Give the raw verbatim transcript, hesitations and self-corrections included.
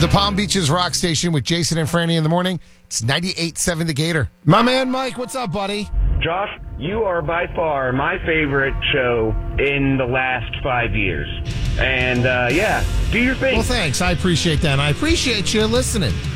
The Palm Beaches Rock Station with Jason and Franny in the morning. It's ninety-eight point seven The Gator. My man Mike, what's up, buddy? Josh, you are by far my favorite show in the last five years. And, uh, yeah, do your thing. Well, thanks. I appreciate that. And I appreciate you listening.